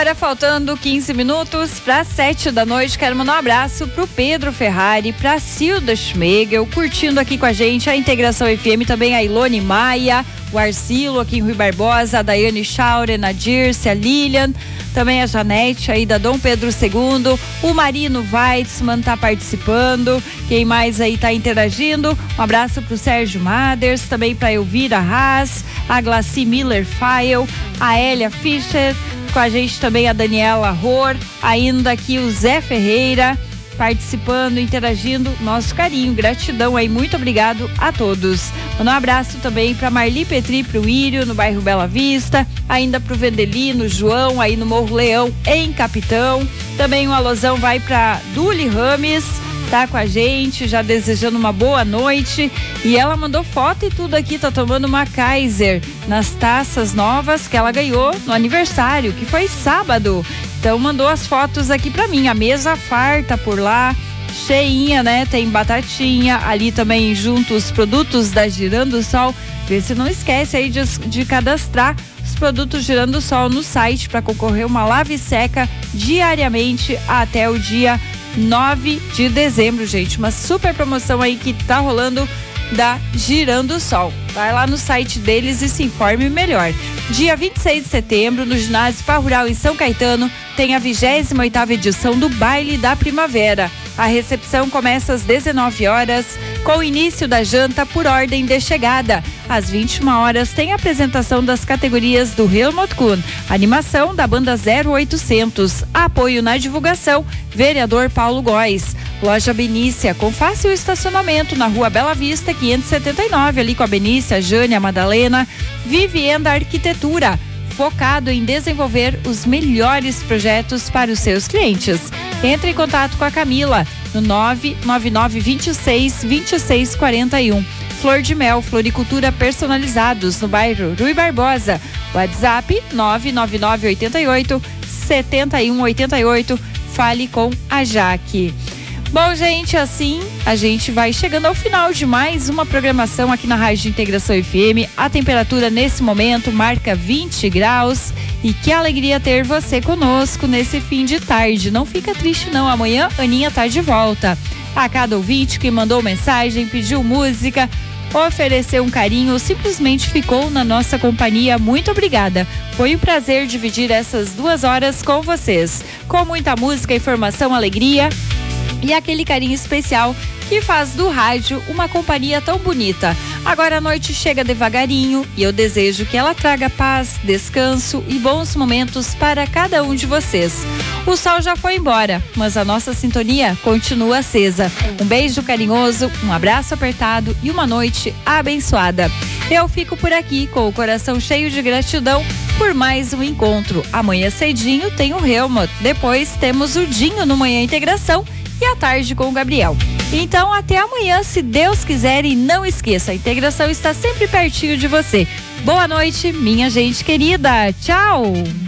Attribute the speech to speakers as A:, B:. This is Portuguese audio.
A: Agora, faltando 15 minutos para 7 da noite, quero mandar um abraço pro Pedro Ferrari, pra Cilda Schmegel, curtindo aqui com a gente a Integração FM, também a Ilone Maia, o Arcilo aqui em Rui Barbosa, a Daiane Schauren, a Dirce, a Lilian, também a Janete aí da Dom Pedro II, o Marino Weitzman tá participando, quem mais aí tá interagindo? Um abraço pro Sérgio Maders, também pra Elvira Haas, a Glaci Miller Fael, a Elia Fischer, com a gente também a Daniela Ror, ainda aqui o Zé Ferreira participando, interagindo, nosso carinho, gratidão aí, muito obrigado a todos. Um abraço também para Marli Petri, pro Írio, no bairro Bela Vista, ainda pro Vendelino, João, aí no Morro Leão, em Capitão. Também um alusão vai para Duli Rames, tá com a gente, já desejando uma boa noite, e ela mandou foto e tudo aqui, tá tomando uma Kaiser nas taças novas que ela ganhou no aniversário, que foi sábado. Então mandou as fotos aqui pra mim, a mesa farta por lá, cheinha, né? Tem batatinha, ali também junto os produtos da Girando Sol. Vê se não esquece aí de cadastrar os produtos Girando Sol no site para concorrer uma lave seca diariamente até o dia 9 de dezembro, gente. Uma super promoção aí que tá rolando da Girando Sol. Vai lá no site deles e se informe melhor. Dia 26 de setembro, no Ginásio Spa Rural em São Caetano, tem a 28ª edição do Baile da Primavera. A recepção começa às 19 horas, com o início da janta por ordem de chegada. Às 21 horas tem a apresentação das categorias do Helmut Kuhn, animação da banda 0800, apoio na divulgação, vereador Paulo Góes. Loja Benícia, com fácil estacionamento na Rua Bela Vista, 579, ali com a Benícia, a Jane, a Madalena. Vivienda Arquitetura, focado em desenvolver os melhores projetos para os seus clientes. Entre em contato com a Camila no 999262641. Flor de Mel, floricultura personalizados no bairro Rui Barbosa. WhatsApp 999887188. Fale com a Jaque. Bom, gente, assim a gente vai chegando ao final de mais uma programação aqui na Rádio Integração FM. A temperatura nesse momento marca 20 graus e que alegria ter você conosco nesse fim de tarde. Não fica triste não, amanhã Aninha tá de volta. A cada ouvinte que mandou mensagem, pediu música, ofereceu um carinho ou simplesmente ficou na nossa companhia, muito obrigada. Foi um prazer dividir essas 2 horas com vocês, com muita música, informação, alegria e aquele carinho especial que faz do rádio uma companhia tão bonita. Agora a noite chega devagarinho e eu desejo que ela traga paz, descanso e bons momentos para cada um de vocês. O sol já foi embora, mas a nossa sintonia continua acesa. Um beijo carinhoso, um abraço apertado e uma noite abençoada. Eu fico por aqui com o coração cheio de gratidão por mais um encontro. Amanhã cedinho tem o Helmut, depois temos o Dinho no Manhã Integração e à tarde com o Gabriel. Então até amanhã, se Deus quiser, e não esqueça, a integração está sempre pertinho de você. Boa noite, minha gente querida. Tchau!